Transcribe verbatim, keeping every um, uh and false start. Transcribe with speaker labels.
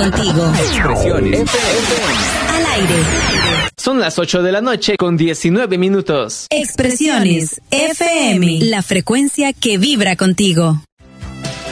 Speaker 1: contigo.
Speaker 2: Expresiones F M.
Speaker 1: Al aire.
Speaker 3: Son las ocho de la noche con diecinueve minutos.
Speaker 1: Expresiones F M. La frecuencia que vibra contigo.